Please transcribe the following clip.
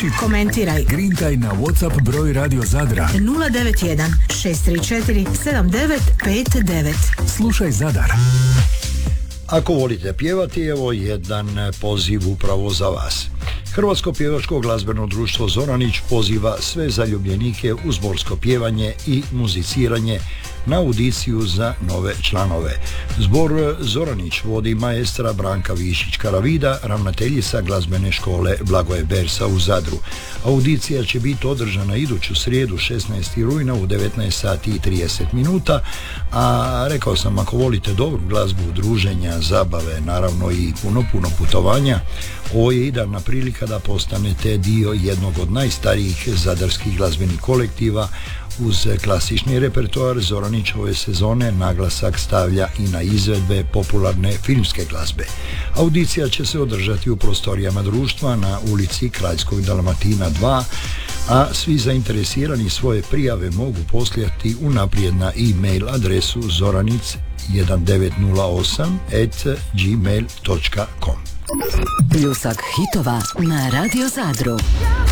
Piši, komentiraj, grintaj na WhatsApp broj Radio Zadra 091 634 7959. Slušaj Zadar. Ako volite pjevati, evo jedan poziv upravo za vas. Hrvatsko pjevačko glazbeno društvo Zoranić poziva sve zaljubljenike u zborsko pjevanje i muziciranje na audiciju za nove članove. Zbor Zoranić vodi maestra Branka Višić-Karavida, ravnateljica glazbene škole Blagoje Bersa u Zadru. Audicija će biti održana iduću srijedu 16. rujna u 19 sati i 30 minuta, a rekao sam, ako volite dobru glazbu, druženja, zabave, naravno i puno putovanja, ovo je idealna prilika da postanete dio jednog od najstarijih zadarskih glazbenih kolektiva. Uz klasični repertoar Zoranićove sezone naglasak stavlja i na izvedbe popularne filmske glazbe. Audicija će se održati u prostorijama društva na ulici Kraljskog Dalmatina 2, a svi zainteresirani svoje prijave mogu poslati unaprijed na e-mail adresu zoranic1908@gmail.com. Pljusak hitova na Radio Zadru.